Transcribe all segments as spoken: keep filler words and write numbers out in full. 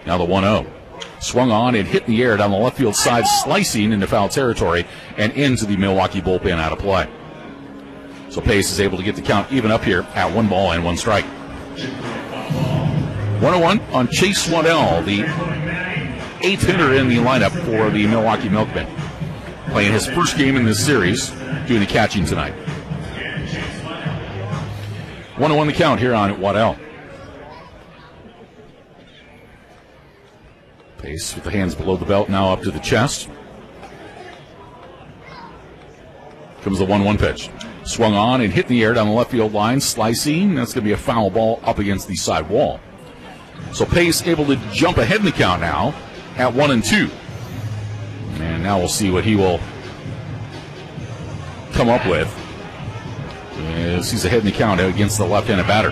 Now the one oh. Swung on and hit in the air down the left field side, slicing into foul territory and into the Milwaukee bullpen out of play. So Pace is able to get the count even up here at one ball and one strike. one oh one on Chase Waddell, the eighth hitter in the lineup for the Milwaukee Milkmen. Playing his first game in this series, doing the catching tonight. one oh one the count here on Waddell. Pace with the hands below the belt, now up to the chest. Comes the one one pitch. Swung on and hit in the air down the left field line, slicing. That's going to be a foul ball up against the side wall. So Pace able to jump ahead in the count now at one and two. And now we'll see what he will come up with as he's ahead in the count against the left-handed batter.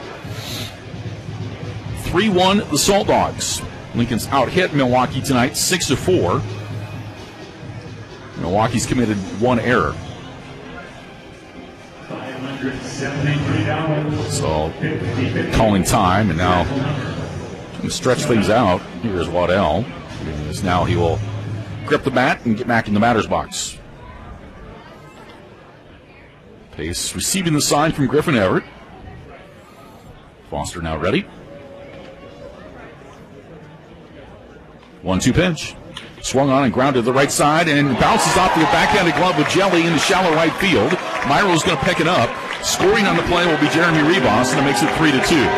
three one the Salt Dogs. Lincoln's out-hit Milwaukee tonight, six to four. Milwaukee's committed one error. So, calling time, and now to stretch things out. Here's Waddell. As now he will grip the bat and get back in the batter's box. Pace receiving the sign from Griffin Everett. Foster now ready. one two pitch. Swung on and grounded to the right side and bounces off the backhanded glove with Jelly into shallow right field. Myro's going to pick it up. Scoring on the play will be Jeremy Rebos, and it makes it three to two.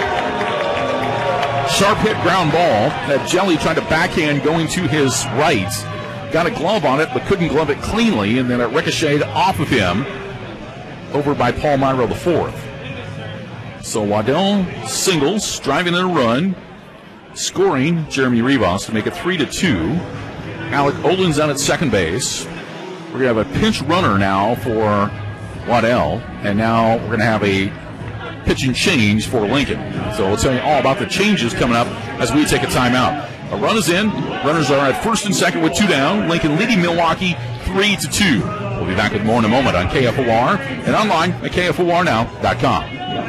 Sharp hit ground ball that Jelly tried to backhand going to his right. Got a glove on it, but couldn't glove it cleanly, and then it ricocheted off of him over by Paul Myro the fourth. So Waddell singles, driving in a run, scoring Jeremy Rebos to make it three to two. Alec Olin's out at second base. We're going to have a pinch runner now for Waddell, and now we're going to have a pitching change for Lincoln. So we'll tell you all about the changes coming up as we take a timeout. A run is in. Runners are at first and second with two down. Lincoln leading Milwaukee three to two. We'll be back with more in a moment on K F O R and online at K F O R now dot com.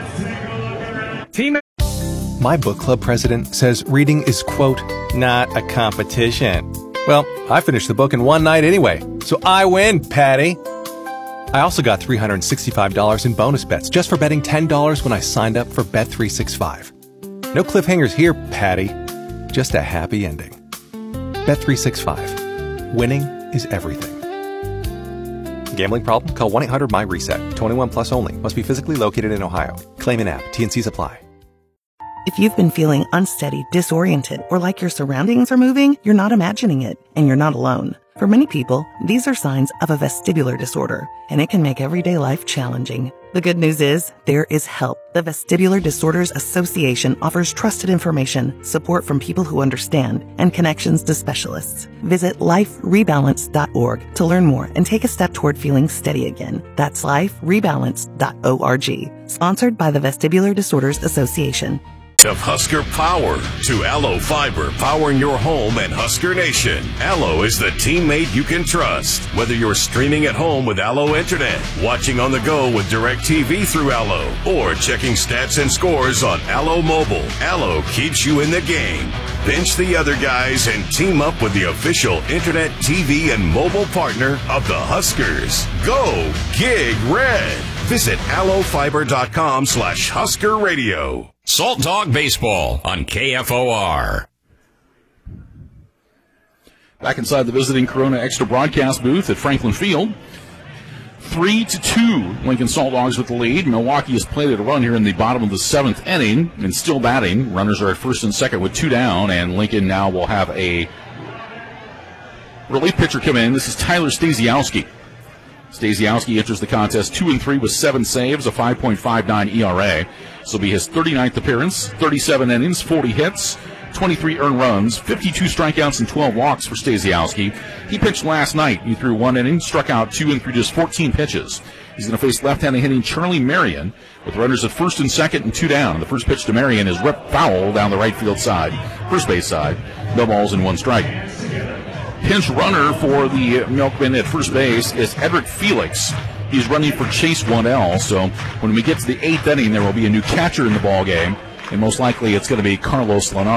Team. My book club president says reading is, quote, not a competition. Well, I finished the book in one night anyway, so I win, Patty. I also got three hundred sixty-five dollars in bonus bets just for betting ten dollars when I signed up for Bet three sixty-five. No cliffhangers here, Patty. Just a happy ending. Bet three sixty-five. Winning is everything. Gambling problem? Call one eight hundred M Y reset. twenty-one plus only. Must be physically located in Ohio. Claim in app. T N Cs apply. If you've been feeling unsteady, disoriented, or like your surroundings are moving, you're not imagining it, and you're not alone. For many people, these are signs of a vestibular disorder, and it can make everyday life challenging. The good news is, there is help. The Vestibular Disorders Association offers trusted information, support from people who understand, and connections to specialists. Visit life rebalance dot org to learn more and take a step toward feeling steady again. That's life rebalance dot org. Sponsored by the Vestibular Disorders Association. Of Husker Power to Allo Fiber, powering your home and Husker Nation. Allo is the teammate you can trust. Whether you're streaming at home with Allo Internet, watching on the go with DirecTV through Allo, or checking stats and scores on Allo Mobile, Allo keeps you in the game. Bench the other guys and team up with the official Internet, T V, and mobile partner of the Huskers. Go Gig Red. Visit allo fiber dot com slash Husker Radio. Salt Dog Baseball on K F O R. Back inside the visiting Corona Extra broadcast booth at Franklin Field. Three to two, Lincoln Salt Dogs with the lead. Milwaukee has played a run here in the bottom of the seventh inning and still batting. Runners are at first and second with two down, and Lincoln now will have a relief pitcher come in. This is Tyler Stasiowski. Stasiowski enters the contest two and three with seven saves, a five point five nine E R A. This will be his thirty-ninth appearance, thirty-seven innings, forty hits, twenty-three earned runs, fifty-two strikeouts, and twelve walks for Stasiowski. He pitched last night. He threw one inning, struck out two, and threw just fourteen pitches. He's going to face left-handed hitting Charlie Marion with runners at first and second and two down. The first pitch to Marion is ripped foul down the right field side, first base side. No balls and one strike. Pinch runner for the Milkmen at first base is Edric Felix. He's running for Chase Waddell. So when we get to the eighth inning, there will be a new catcher in the ball game, and most likely it's going to be Carlos Lenar.